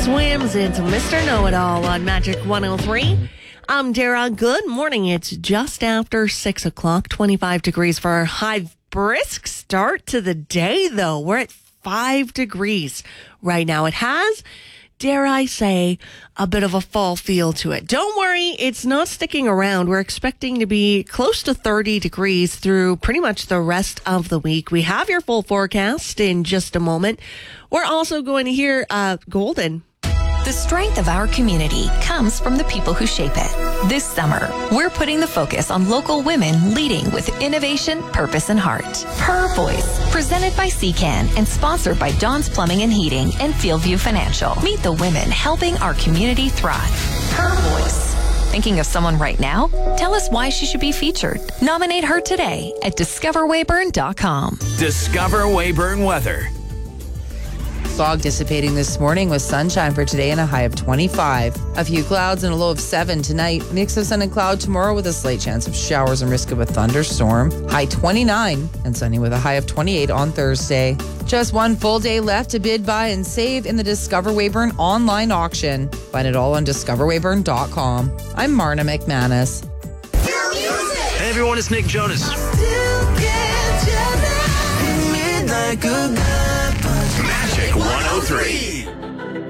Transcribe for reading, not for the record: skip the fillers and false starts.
Swims into Mr. Know-It-All on Magic 103. I'm Dara. Good morning. It's just after 6 o'clock, 25 degrees for our high. Brisk start to the day, though. We're at 5 degrees right now. It has, dare I say, a bit of a fall feel to it. Don't worry, it's not sticking around. We're expecting to be close to 30 degrees through pretty much the rest of the week. We have your full forecast in just a moment. We're also going to hear Golden. The strength of our community comes from the people who shape it. This summer, we're putting the focus on local women leading with innovation, purpose, and heart. Her Voice, presented by CCAN and sponsored by John's Plumbing and Heating and Fieldview Financial. Meet the women helping our community thrive. Her Voice. Thinking of someone right now? Tell us why she should be featured. Nominate her today at discoverwayburn.com. Discover Weyburn weather. Fog dissipating this morning with sunshine for today and a high of 25. A few clouds and a low of 7 tonight. Mix of sun and cloud tomorrow with a slight chance of showers and risk of a thunderstorm. High 29 and sunny with a high of 28 on Thursday. Just one full day left to bid, buy, and save in the Discover Weyburn online auction. Find it all on discoverwayburn.com. I'm Marna McManus. Hey everyone, it's Nick Jonas. Magic 103.